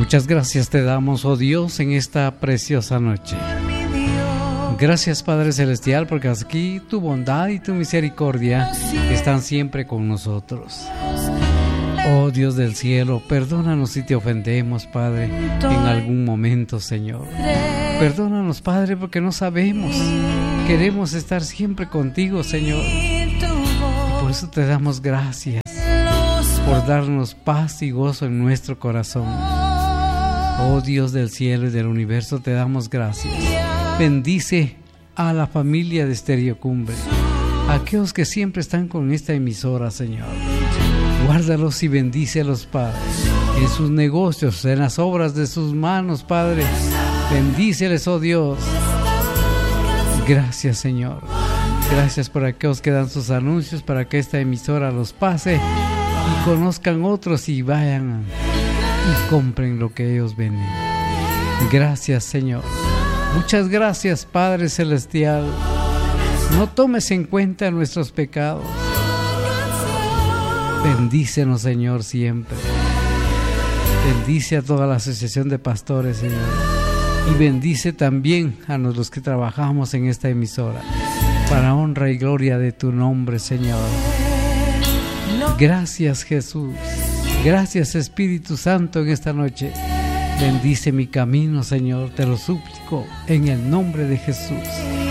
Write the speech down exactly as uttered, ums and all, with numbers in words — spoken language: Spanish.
Muchas gracias te damos, oh Dios, en esta preciosa noche. Gracias, Padre Celestial, porque aquí tu bondad y tu misericordia están siempre con nosotros. Oh Dios del cielo, perdónanos si te ofendemos, Padre, en algún momento, Señor. Perdónanos, Padre, porque no sabemos. Queremos estar siempre contigo, Señor. Y por eso te damos gracias, por darnos paz y gozo en nuestro corazón. Oh Dios del cielo y del universo, te damos gracias. Bendice a la familia de Estéreo Cumbre, a aquellos que siempre están con esta emisora, Señor. Guárdalos y bendícelos, Padre, en sus negocios, en las obras de sus manos, Padre. Bendíceles, oh Dios. Gracias, Señor. Gracias por aquellos que dan sus anuncios para que esta emisora los pase y conozcan otros y vayan y compren lo que ellos venden. Gracias, Señor. Muchas gracias, Padre Celestial. No tomes en cuenta nuestros pecados. Bendícenos, Señor, siempre. Bendice a toda la asociación de pastores, Señor. Y bendice también a los que trabajamos en esta emisora, para honra y gloria de tu nombre, Señor. Gracias, Jesús. Gracias, Espíritu Santo, en esta noche. Bendice mi camino, Señor, te lo suplico en el nombre de Jesús.